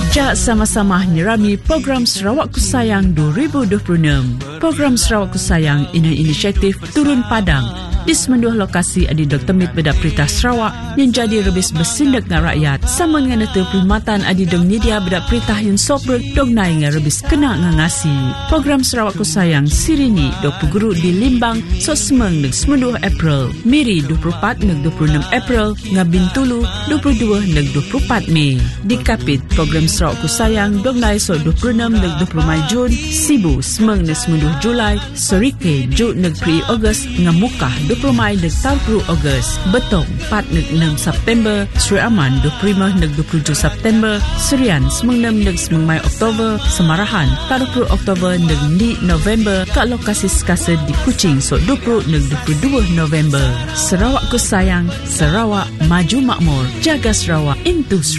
Jak sama-sama nyerami program Sarawak Ku Sayang 2026. Program Sarawak Ku Sayang ini inisiatif Turun Padang di semenduh lokasi adi Dr. Mit Bedak Perintah Sarawak yang jadi rebis bersindak dengan rakyat sama dengan itu perkhidmatan adi dong media Bedak Perintah yang sopro dong naik dengan rebis kena ngangasi. Program Sarawak Ku Sayang Sirini dok peguru di Limbang so semeng neg semenduh April, Miri 24 neg 26 April, Ngabintulu 22 neg 24 Mei. Di Kapit program Sarawak Ku Sayang dong naik so 26 neg 20 Jun, Sibu semeng neg semenduh Julai, Sorike Jun neg 3 Ogos ngamukah 20 Mai neg 30 Ogos, Betong 4 neg 6 September, Sri Aman 25 neg 27 September, Serian semeng 6 neg semeng Mai Oktober, Semarahan 30 Oktober neg di November, kat lokasi sekasa di Kuching so 20 neg 22 November. Sarawak Ku Sayang, Sarawak maju makmur, jaga Sarawak into Sarawak.